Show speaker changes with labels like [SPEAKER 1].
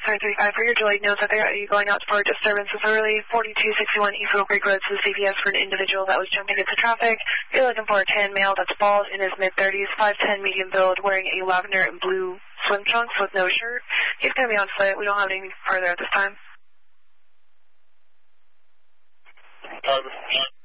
[SPEAKER 1] 735 for your delayed notes. I figure out you going out for disturbances early. 4261 East Oak Creek Road to the CPS for an individual that was jumping into traffic. You're looking for a tan male that's bald in his mid-30s, 5'10", medium build, wearing a lavender and blue swim trunks with no shirt. He's going to be on foot. We don't have anything further at this time.